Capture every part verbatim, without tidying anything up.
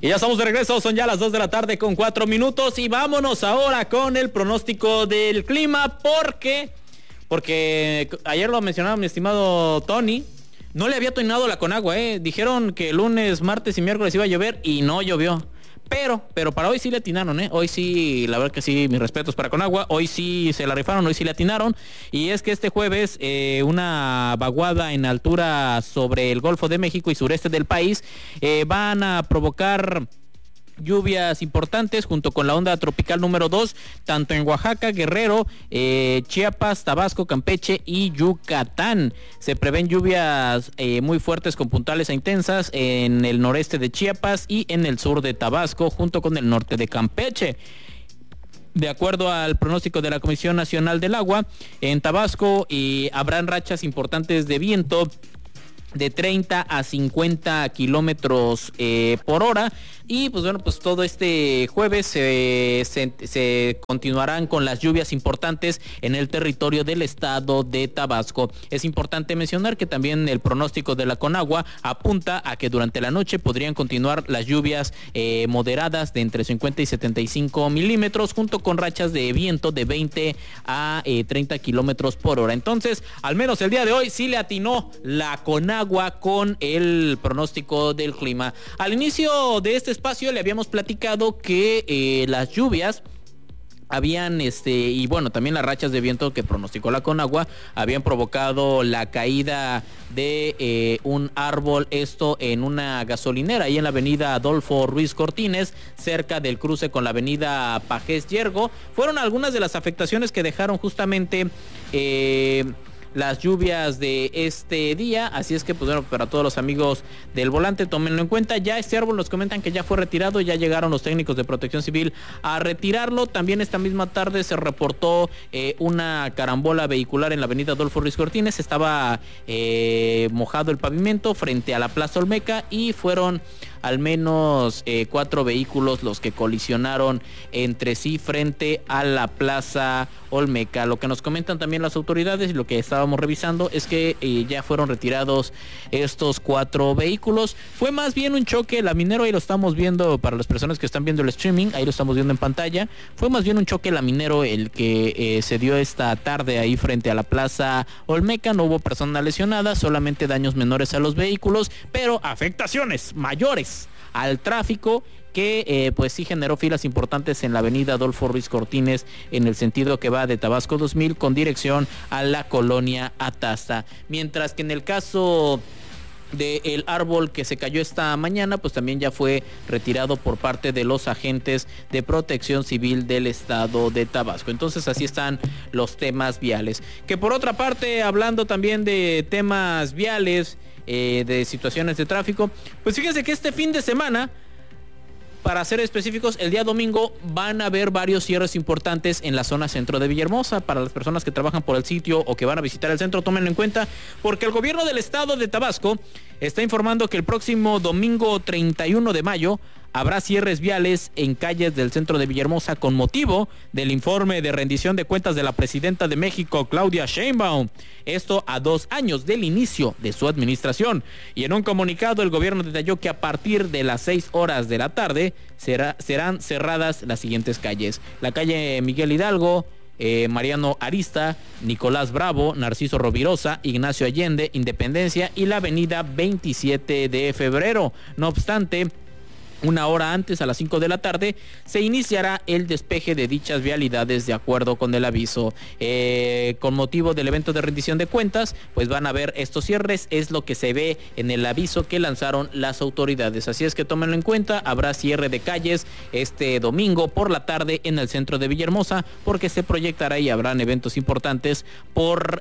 Y ya estamos de regreso, son ya las dos de la tarde con cuatro minutos y vámonos ahora con el pronóstico del clima porque, porque ayer lo mencionaba mi estimado Tony, no le había atinado la Conagua, eh. Dijeron que lunes, martes y miércoles iba a llover y no llovió. Pero, pero para hoy sí le atinaron, ¿eh? Hoy sí, la verdad que sí, mis respetos para Conagua. Hoy sí se la rifaron, hoy sí le atinaron. Y es que este jueves eh, una vaguada en altura sobre el Golfo de México y sureste del país eh, van a provocar lluvias importantes junto con la onda tropical número dos, tanto en Oaxaca, Guerrero, eh, Chiapas, Tabasco, Campeche y Yucatán. Se prevén lluvias eh, muy fuertes con puntuales e intensas en el noreste de Chiapas y en el sur de Tabasco, junto con el norte de Campeche. De acuerdo al pronóstico de la Comisión Nacional del Agua, en Tabasco eh, habrán rachas importantes de viento de treinta a cincuenta kilómetros eh, por hora. Y pues bueno, pues todo este jueves eh, se, se continuarán con las lluvias importantes en el territorio del estado de Tabasco. Es importante mencionar que también el pronóstico de la Conagua apunta a que durante la noche podrían continuar las lluvias eh, moderadas de entre cincuenta y setenta y cinco milímetros, junto con rachas de viento de veinte a treinta kilómetros por hora. Entonces, al menos el día de hoy sí le atinó la Conagua con el pronóstico del clima. Al inicio de este espacio le habíamos platicado que eh, las lluvias habían, este, y bueno, también las rachas de viento que pronosticó la Conagua habían provocado la caída de eh, un árbol, esto en una gasolinera, ahí en la avenida Adolfo Ruiz Cortines, cerca del cruce con la avenida Pajés Yergo. Fueron algunas de las afectaciones que dejaron justamente eh, las lluvias de este día, así es que pues bueno, para todos los amigos del volante, tómenlo en cuenta. Ya este árbol nos comentan que ya fue retirado, ya llegaron los técnicos de Protección Civil a retirarlo. También esta misma tarde se reportó eh, una carambola vehicular en la avenida Adolfo Ruiz Cortines, estaba eh, mojado el pavimento frente a la Plaza Olmeca y fueron al menos eh, cuatro vehículos los que colisionaron entre sí frente a la Plaza Olmeca. Lo que nos comentan también las autoridades y lo que estábamos revisando es que eh, ya fueron retirados estos cuatro vehículos. Fue más bien un choque laminero, ahí lo estamos viendo para las personas que están viendo el streaming, ahí lo estamos viendo en pantalla. Fue más bien un choque laminero el que eh, se dio esta tarde ahí frente a la Plaza Olmeca. No hubo persona lesionada, solamente daños menores a los vehículos, pero afectaciones mayores al tráfico que eh, pues sí generó filas importantes en la avenida Adolfo Ruiz Cortines en el sentido que va de Tabasco dos mil con dirección a la colonia Atasta. Mientras que en el caso del árbol que se cayó esta mañana, pues también ya fue retirado por parte de los agentes de Protección Civil del estado de Tabasco. Entonces así están los temas viales. Que por otra parte, hablando también de temas viales, eh, de situaciones de tráfico, pues fíjense que este fin de semana, para ser específicos, el día domingo van a haber varios cierres importantes en la zona centro de Villahermosa. Para las personas que trabajan por el sitio o que van a visitar el centro, tómenlo en cuenta, porque el gobierno del estado de Tabasco está informando que el próximo domingo treinta y uno de mayo habrá cierres viales en calles del centro de Villahermosa con motivo del informe de rendición de cuentas de la presidenta de México, Claudia Sheinbaum. Esto a dos años del inicio de su administración. Y en un comunicado, el gobierno detalló que a partir de las seis horas de la tarde será, serán cerradas las siguientes calles: la calle Miguel Hidalgo, Eh, Mariano Arista, Nicolás Bravo, Narciso Rovirosa, Ignacio Allende, Independencia y la avenida veintisiete de febrero. No obstante, una hora antes, a las cinco de la tarde, se iniciará el despeje de dichas vialidades de acuerdo con el aviso. Eh, con motivo del evento de rendición de cuentas, pues van a haber estos cierres, es lo que se ve en el aviso que lanzaron las autoridades. Así es que tómenlo en cuenta, habrá cierre de calles este domingo por la tarde en el centro de Villahermosa, porque se proyectará y habrán eventos importantes por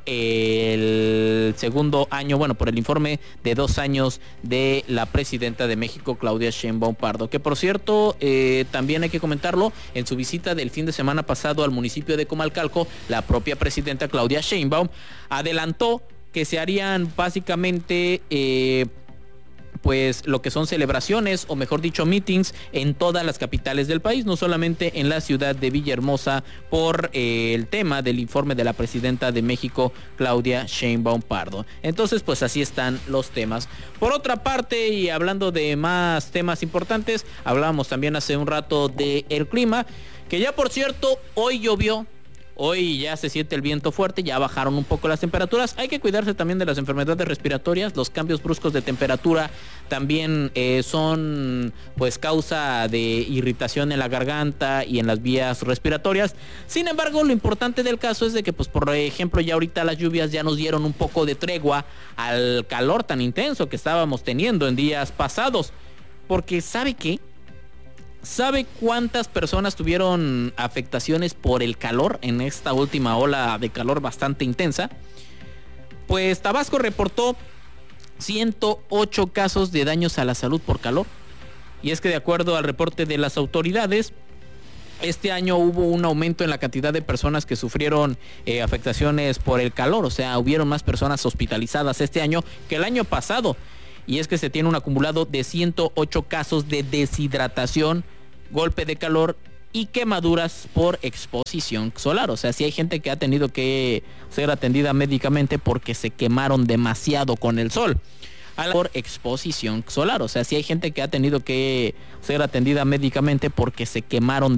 el segundo año, bueno, por el informe de dos años de la presidenta de México, Claudia Sheinbaum Pardo. Que por cierto, eh, también hay que comentarlo, en su visita del fin de semana pasado al municipio de Comalcalco, la propia presidenta Claudia Sheinbaum adelantó que se harían básicamente eh, pues lo que son celebraciones, o mejor dicho, meetings en todas las capitales del país, no solamente en la ciudad de Villahermosa, por eh, el tema del informe de la presidenta de México, Claudia Sheinbaum Pardo. Entonces, pues así están los temas. Por otra parte, y hablando de más temas importantes, hablábamos también hace un rato de el clima, que ya por cierto, hoy llovió. Hoy ya se siente el viento fuerte, ya bajaron un poco las temperaturas. Hay que cuidarse también de las enfermedades respiratorias. Los cambios bruscos de temperatura también eh, son pues causa de irritación en la garganta y en las vías respiratorias. Sin embargo, lo importante del caso es de que, pues por ejemplo, ya ahorita las lluvias ya nos dieron un poco de tregua al calor tan intenso que estábamos teniendo en días pasados. Porque ¿sabe qué? ¿Sabe cuántas personas tuvieron afectaciones por el calor en esta última ola de calor bastante intensa? Pues Tabasco reportó ciento ocho casos de daños a la salud por calor. Y es que de acuerdo al reporte de las autoridades, este año hubo un aumento en la cantidad de personas que sufrieron eh, afectaciones por el calor. O sea, hubieron más personas hospitalizadas este año que el año pasado. Y es que se tiene un acumulado de ciento ocho casos de deshidratación, golpe de calor y quemaduras por exposición solar. O sea, si hay gente que ha tenido que ser atendida médicamente porque se quemaron demasiado con el sol. Por exposición solar. O sea, si hay gente que ha tenido que ser atendida médicamente porque se quemaron